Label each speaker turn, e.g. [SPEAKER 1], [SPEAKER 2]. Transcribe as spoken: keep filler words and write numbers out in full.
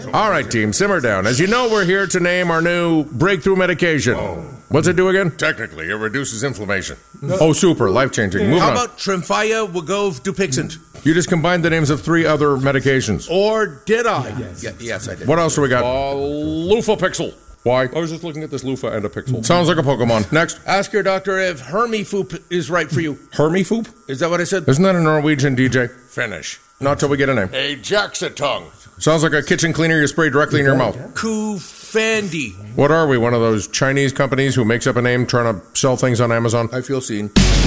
[SPEAKER 1] All right, team, simmer down. As you know, we're here to name our new breakthrough medication. Oh. What's it do again?
[SPEAKER 2] Technically, it reduces inflammation.
[SPEAKER 1] Oh, super, life-changing. Moving
[SPEAKER 3] How
[SPEAKER 1] on.
[SPEAKER 3] about Tremfya, Wegovy, Dupixent?
[SPEAKER 1] You just combined the names of three other medications.
[SPEAKER 3] Or did I? Yes, yeah, yes I did.
[SPEAKER 1] What else do we got?
[SPEAKER 2] Uh, Lufapixel.
[SPEAKER 1] Why?
[SPEAKER 2] I was just looking at this loofah and a pixel.
[SPEAKER 1] Sounds like a Pokemon. Next.
[SPEAKER 3] Ask your doctor if Hermifoop is right for you.
[SPEAKER 1] Hermifoop?
[SPEAKER 3] Is that what I said?
[SPEAKER 1] Isn't that a Norwegian D J?
[SPEAKER 2] Finish.
[SPEAKER 1] Not till we get a name.
[SPEAKER 2] A Jaxatongue.
[SPEAKER 1] Sounds like a kitchen cleaner you spray directly in your mouth.
[SPEAKER 3] Kufandi.
[SPEAKER 1] What are we, one of those Chinese companies who makes up a name trying to sell things on Amazon?
[SPEAKER 3] I feel seen.